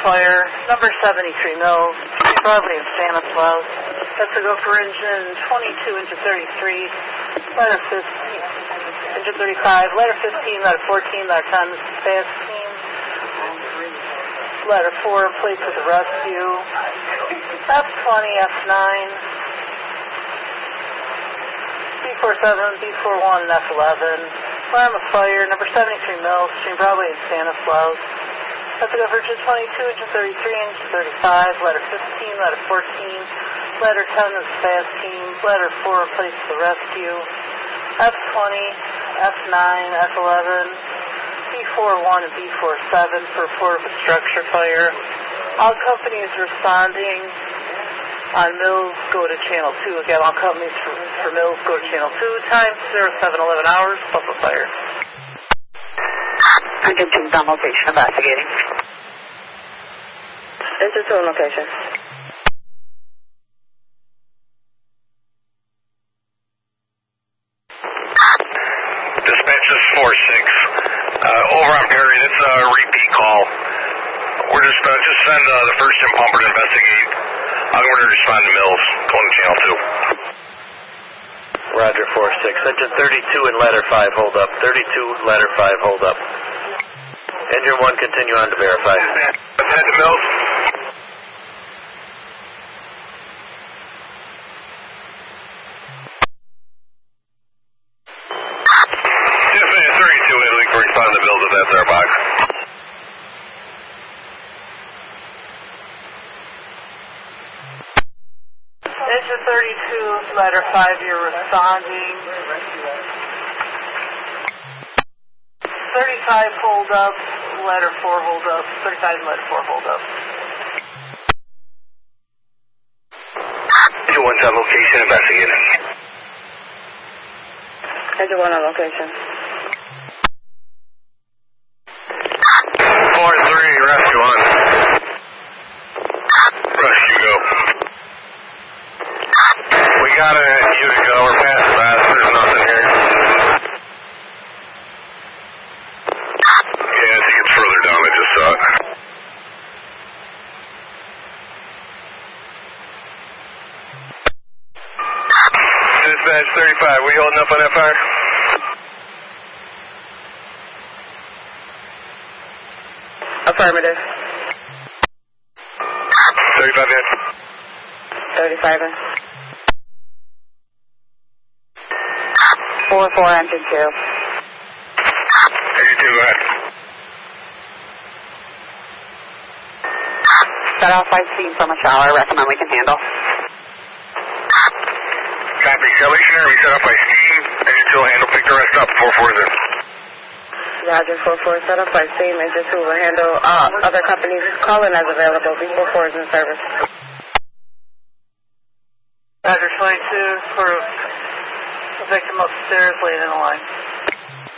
fire, number 73 Mills, Broadway in Stanislaus. That's to go for engine 22, engine 33, letter 15, engine 35, letter 15, letter 14, letter 10, this is fast team. Letter 4, plate for the rescue. F20, F9, B47, B41, and F11. Alarm of fire, number 73 Mills, Stream Broadway in Stanislaus. That's to go for engine 22, engine 33, engine 35, letter 15, letter 14, letter 10 is fast team, letter 4 place for the rescue, F20, F9, F11, B41 and B47 for portable structure fire. All companies responding on Mills go to channel 2. Again, all companies for Mills go to channel 2. Time 0711 hours, Buffalo Fire. Engine 2 on location, investigating. Engine 2 on location. Dispatch is 4-6. Over on Perry, that's a repeat call. We're just send the first Jim Pumper to investigate. I'm going to respond to Mills, going to channel 2. Roger, 4-6. Engine 32 and letter 5, hold up. 32, letter 5, hold up. Engine 1, continue on to verify. Head to Mills. Dispatch 32, Italy, for respond to Mills if that's our box. Engine 32, letter 5, you're responding. 35 hold up, letter 4 hold up, 35 and letter 4 hold up. Engine 1's on location, investigating. Engine 1 on location. 4-3, rescue on. Rescue go. We got a unit go, we're past that, there's nothing here. Yeah, I think it's further down, I just saw it. Dispatch 35, we holding up on that fire? Affirmative. 35 in. 35 in. 4-4, engine 2. Engine 2, go ahead. Set off by steam from a shower. I recommend we can handle. Copy. Missionary, we set up by steam. Engine 2 will handle. Pick the rest up. 4-4's in. Roger, 4-4, set up by steam. Engine 2 will handle. Other companies calling as available. B44 is in service. Roger, 22 for the victim upstairs laying in the line.